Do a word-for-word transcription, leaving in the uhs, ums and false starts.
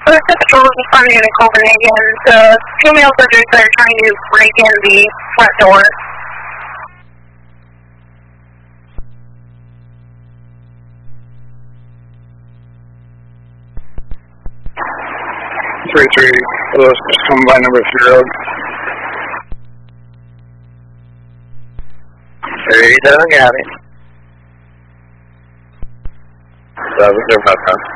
First Patrol responding to Copenhagen. The two male subjects are trying to break in the front door. three three, those just come by number three road. thirty-seven, got it. That was their background.